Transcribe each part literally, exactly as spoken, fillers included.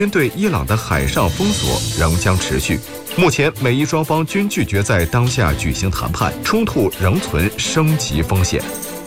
对伊朗的海上封锁仍将持续。目前，美伊双方均拒绝在当下举行谈判，冲突仍存升级风险。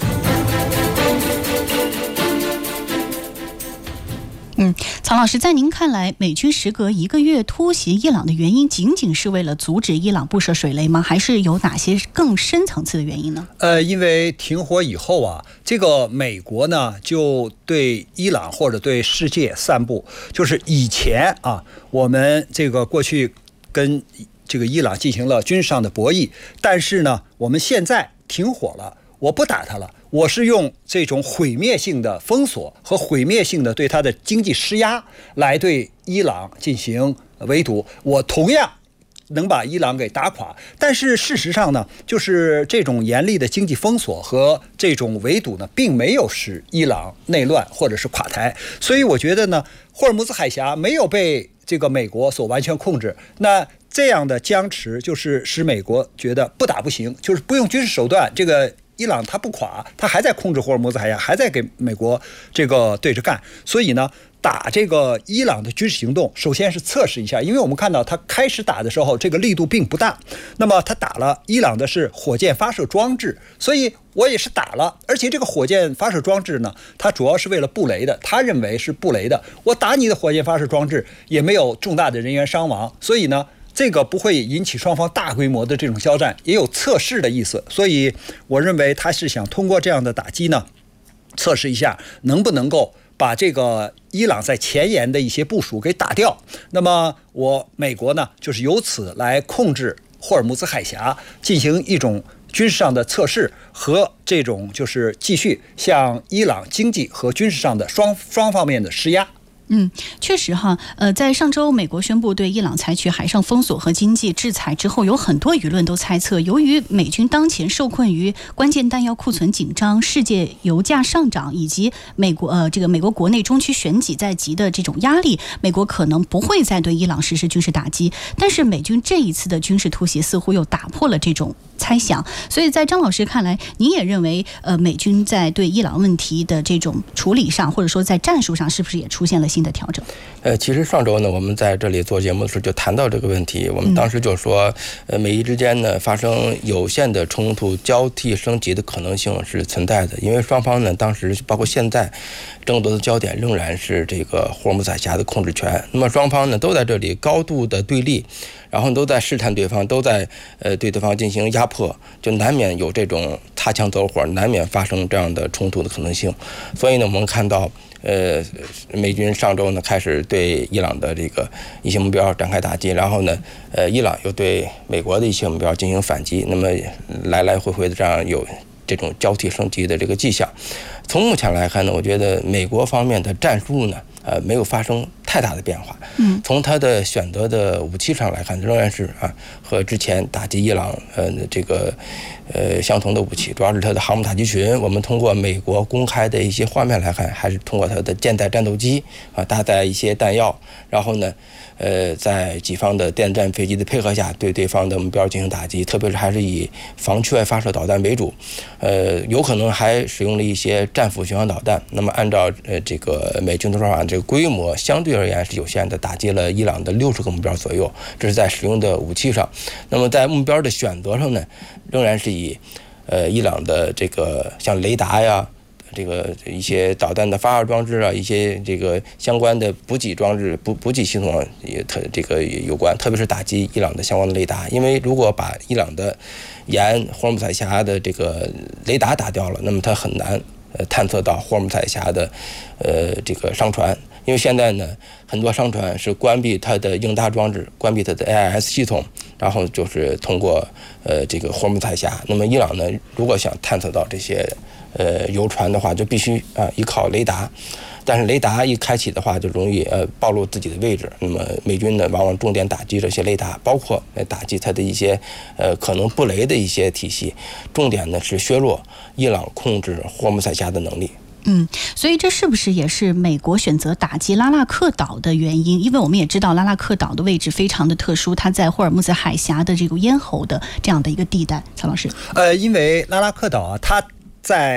嗯，曹老师，在您看来，美军时隔一个月突袭伊朗的原因，仅仅是为了阻止伊朗布设水雷吗？还是有哪些更深层次的原因呢？ 呃，因为停火以后啊，这个美国呢就对伊朗或者对世界散布，就是以前啊，我们这个过去跟这个伊朗进行了军事上的博弈，但是呢，我们现在停火了，我不打它了。我是用这种毁灭性的封锁和毁灭性的对它的经济施压来对伊朗进行围堵，我同样能把伊朗给打垮。但是事实上呢，就是这种严厉的经济封锁和这种围堵呢，并没有使伊朗内乱或者是垮台。所以我觉得呢，霍尔木兹海峡没有被这个美国所完全控制。那这样的僵持就是使美国觉得不打不行，就是不用军事手段，这个伊朗他不垮，他还在控制霍尔木兹海峡，还在给美国这个对着干。所以呢，打这个伊朗的军事行动，首先是测试一下，因为我们看到他开始打的时候，这个力度并不大。那么他打了伊朗的是火箭发射装置，所以我也是打了，而且这个火箭发射装置呢，它主要是为了布雷的，他认为是布雷的。我打你的火箭发射装置也没有重大的人员伤亡，所以呢，这个不会引起双方大规模的这种交战，也有测试的意思。所以我认为他是想通过这样的打击呢，测试一下能不能够把这个伊朗在前沿的一些部署给打掉。那么我美国呢，就是由此来控制霍尔木兹海峡，进行一种军事上的测试和这种就是继续向伊朗经济和军事上的双双方面的施压。 嗯，确实哈，呃，在上周美国宣布对伊朗采取海上封锁和经济制裁之后，有很多舆论都猜测，由于美军当前受困于关键弹药库存紧张、世界油价上涨以及美国呃这个美国国内中区选举在即的这种压力，美国可能不会再对伊朗实施军事打击。但是美军这一次的军事突袭似乎又打破了这种猜想，所以在张老师看来，您也认为呃美军在对伊朗问题的这种处理上，或者说在战术上，是不是也出现了新的调整？ 呃，其实上周呢，我们在这里做节目的时候就谈到这个问题。我们当时就说，呃，美伊之间呢发生有限的冲突交替升级的可能性是存在的，因为双方呢当时包括现在争夺的焦点仍然是这个霍尔木兹海峡的控制权。那么双方呢都在这里高度的对立，然后都在试探对方，都在呃对对方进行压迫，就难免有这种擦枪走火，难免发生这样的冲突的可能性。所以呢，我们看到。呃，美军上周呢开始对伊朗的这个一些目标展开打击，然后呢，呃，伊朗又对美国的一些目标进行反击，那么来来回回的这样有这种交替升级的这个迹象。从目前来看呢，我觉得美国方面的战术呢，呃，没有发生太大的变化。嗯，从他的选择的武器上来看，仍然是啊和之前打击伊朗呃这个呃相同的武器，主要是他的航母打击群。我们通过美国公开的一些画面来看，还是通过他的舰载战斗机啊搭载一些弹药，然后呢。呃，在己方的电战飞机的配合下，对对方的目标进行打击，特别是还是以防区外发射导弹为主，呃，有可能还使用了一些战斧巡航导弹。那么，按照呃这个美军的说法，这个规模相对而言是有限的，打击了伊朗的六十个目标左右，这是在使用的武器上。那么，在目标的选择上呢，仍然是以呃伊朗的这个像雷达呀。这个一些导弹的发射装置啊，一些这个相关的补给装置、补补给系统也特这个有关，特别是打击伊朗的相关的雷达。因为如果把伊朗的沿霍尔木兹海峡的这个雷达打掉了，那么它很难呃探测到霍尔木兹海峡的呃这个商船。因为现在呢，很多商船是关闭它的应答装置，关闭它的 A I S 系统，然后就是通过呃这个霍尔木兹海峡。那么伊朗呢，如果想探测到这些呃游船的话，就必须啊、呃、依靠雷达。但是雷达一开启的话，就容易呃暴露自己的位置。那么美军呢，往往重点打击这些雷达，包括呃打击它的一些呃可能布雷的一些体系。重点呢是削弱伊朗控制霍尔木兹海峡的能力。 嗯，所以这是不是也是美国选择打击拉纳克岛的原因？因为我们也知道拉纳克岛的位置非常的特殊，它在霍尔木兹海峡的这个咽喉的这样的一个地带。曹老师， 呃，因为拉纳克岛啊，它在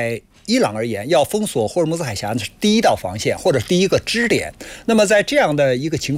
伊朗而言，要封锁霍尔木兹海峡是第一道防线或者第一个支点。那么在这样的一个情